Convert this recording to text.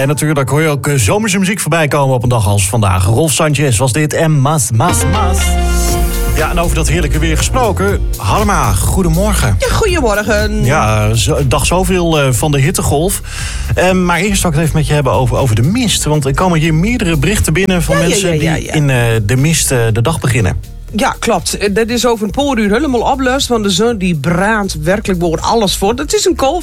En natuurlijk hoor je ook zomerse muziek voorbij komen op een dag als vandaag. Rolf Sanchez was dit en Mas. Ja, en over dat heerlijke weer gesproken. Harma, goedemorgen. Ja, goedemorgen. Ja, dag zoveel van de hittegolf. Maar eerst wil ik het even met je hebben over de mist. Want er komen hier meerdere berichten binnen van mensen die in de mist de dag beginnen. Ja, klopt. Dat is over een paar uur helemaal oplust. Want de zon die braadt werkelijk boven alles voor. Het is een